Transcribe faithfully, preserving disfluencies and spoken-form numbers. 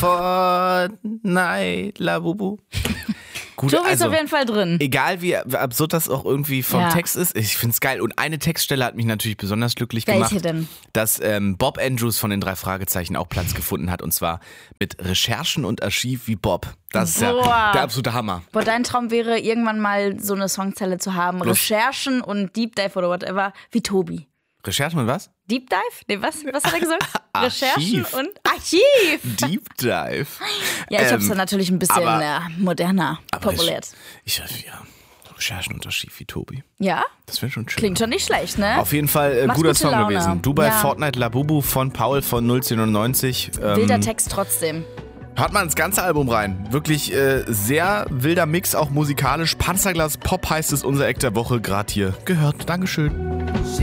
Fortnite, Labubu. Gut, Tobi also, ist auf jeden Fall drin. Egal wie absurd das auch irgendwie vom Ja. Text ist, ich find's geil. Und eine Textstelle hat mich natürlich besonders glücklich Welche gemacht, denn? dass ähm, Bob Andrews von den drei Fragezeichen auch Platz gefunden hat. Und zwar mit Recherchen und Archiv wie Bob. Das ist ja Boah. der absolute Hammer. Boah, dein Traum wäre, irgendwann mal so eine Songzelle zu haben. Bloß- Recherchen und Deep Dive oder whatever, wie Tobi. Recherchen und was? Deep Dive? Nee, was, was hat er gesagt? Archiv. Recherchen und Archiv. Deep Dive. Ja, ich Ähm, hab's dann natürlich ein bisschen aber- äh, moderner aber populiert. Ich, ich ja, Recherchen und Archiv wie Tobi. Ja? Das wäre schon schön. Klingt schon nicht schlecht, ne? Auf jeden Fall äh, Macht guter gute Song Laune. gewesen. Du bei Ja. Fortnite Labubu von Paul von null neunzehn. Ähm, Wilder Text trotzdem. Hört mal ins ganze Album rein. Wirklich äh, sehr wilder Mix, auch musikalisch. Panzerglas Pop heißt es, unser Eck der Woche, gerade hier gehört. Dankeschön.